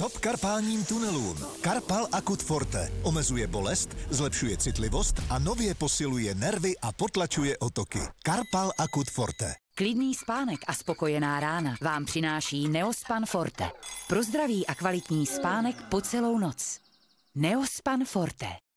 Stop karpálním tunelům. Karpal Akut Forte omezuje bolest, zlepšuje citlivost a nově posiluje nervy a potlačuje otoky. Karpal Akut Forte. Klidný spánek a spokojená rána vám přináší Neospan Forte. Pro zdravý a kvalitní spánek po celou noc. Neospan Forte.